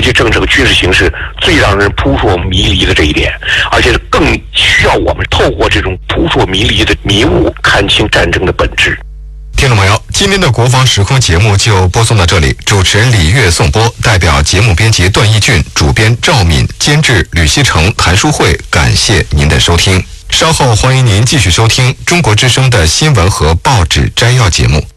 际政治和军事形势最让人扑朔迷离的这一点，而且更需要我们透过这种扑朔迷离的迷雾看清战争的本质。 听众朋友，今天的国防时空节目就播送到这里，主持人李月颂播，代表节目编辑段义俊、主编赵敏、监制吕锡成、谭淑慧，感谢您的收听。稍后欢迎您继续收听中国之声的新闻和报纸摘要节目。